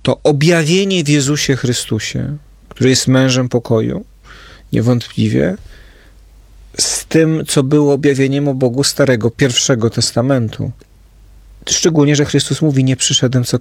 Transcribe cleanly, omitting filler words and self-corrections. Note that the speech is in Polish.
to objawienie w Jezusie Chrystusie, który jest mężem pokoju, niewątpliwie, z tym, co było objawieniem o Bogu Starego, Pierwszego Testamentu. Szczególnie, że Chrystus mówi, nie przyszedłem